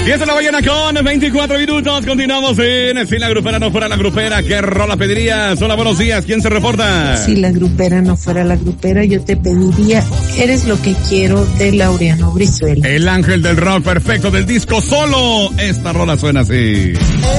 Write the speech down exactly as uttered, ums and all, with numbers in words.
diez de la mañana con veinticuatro minutos. Continuamos en Si la grupera no fuera la grupera. ¿Qué rola pedirías? Hola, buenos días. ¿Quién se reporta? Si la grupera no fuera la grupera, yo te pediría Eres lo que quiero de Laureano Brizuela. El ángel del rock perfecto del disco Solo. Esta rola suena así.